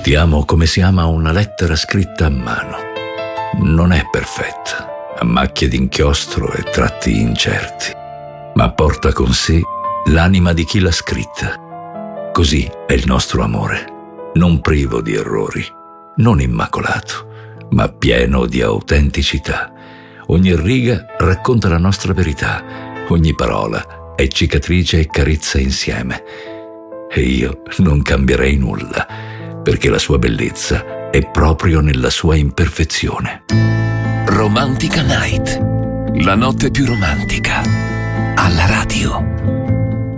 Ti amo come si ama una lettera scritta a mano. Non è perfetta, ha macchie d'inchiostro e tratti incerti, ma porta con sé l'anima di chi l'ha scritta. Così è il nostro amore, non privo di errori, non immacolato, ma pieno di autenticità. Ogni riga racconta la nostra verità, ogni parola è cicatrice e carezza insieme. E io non cambierei nulla, perché la sua bellezza è proprio nella sua imperfezione. Romantica Night, la notte più romantica, alla radio.